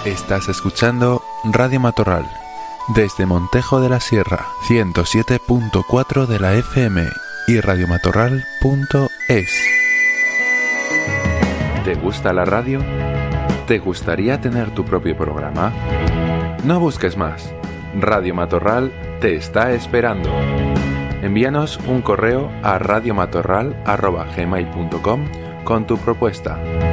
Estás escuchando Radio Matorral, desde Montejo de la Sierra, 107.4 de la FM y radiomatorral.es. ¿Te gusta la radio? ¿Te gustaría tener tu propio programa? No busques más. Radio Matorral te está esperando. Envíanos un correo a radiomatorral@gmail.com con tu propuesta.